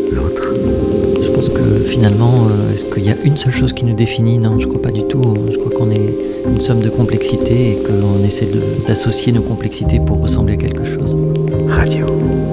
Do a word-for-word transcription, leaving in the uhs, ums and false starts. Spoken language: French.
l'autre. Je pense que finalement, euh, est-ce qu'il y a une seule chose qui nous définit? Non, je crois pas du tout. Je crois qu'on est une somme de complexités et qu'on essaie de- d'associer nos complexités pour ressembler à quelque chose. Radio.